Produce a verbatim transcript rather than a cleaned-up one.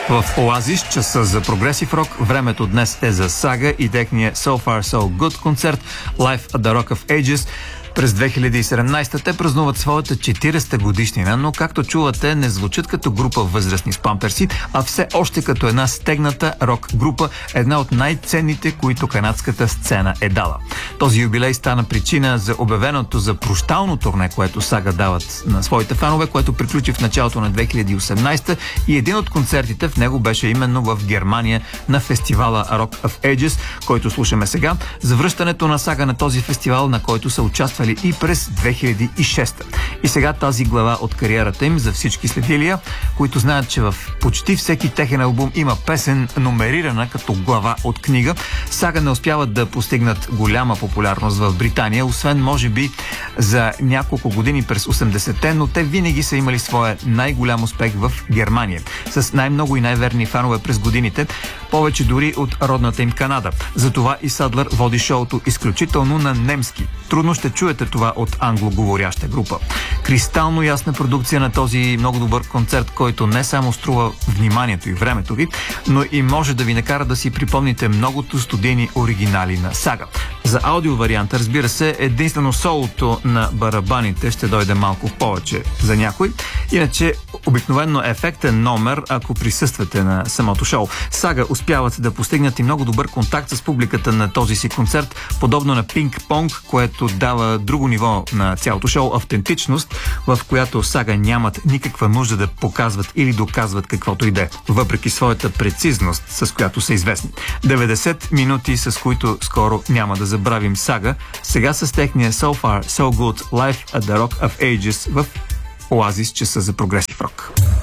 В Оазис, часа за прогресив рок, времето днес е за Сага и техния So Far So Good концерт Live at the Rock of Ages. През две хиляди и седемнадесета те празнуват своята четиридесета годишнина, но както чувате, не звучат като група възрастни с памперси, а все още като една стегната рок група, една от най-ценните, които канадската сцена е дала. Този юбилей стана причина за обявеното за прощално турне, което Сага дават на своите фанове, което приключи в началото на две хиляди и осемнадесета и един от концертите в него беше именно в Германия на фестивала Rock of Ages, който слушаме сега. Завръщането на Сага на този фестивал, на който са участвали и през две хиляди и шеста. И сега тази глава от кариерата им за всички следили я, които знаят, че в почти всеки техен албум има песен номерирана като глава от книга. Сага не успяват да постигнат голяма популярност в Британия, освен може би за няколко години през осемдесетте, но те винаги са имали своя най-голям успех в Германия, с най-много и най-верни фанове през годините, повече дори от родната им Канада. Затова и Садлър води шоуто изключително на немски. Трудно ще чуете това от англоговоряща група. Кристално ясна продукция на този много добър концерт, който не само струва вниманието и времето ви, но и може да ви накара да си припомните многото студийни оригинали на Сага. За аудио варианта, разбира се, единствено солото на барабаните ще дойде малко повече за някой. Иначе обикновено ефектен номер, ако присъствате на самото шоу. Сага успяват да постигнат и много добър контакт с публиката на този си концерт, подобно на пинг-понг, което дава друго ниво на цялото шоу, автентичност, в която Сага нямат никаква нужда да показват или доказват каквото и да е, въпреки своята прецизност, с която са известни. деветдесет минути, с които скоро няма да забравим Сага, сега с техния So Far So Good Live at the Rock of Ages в Оазис, часа за прогресив рок.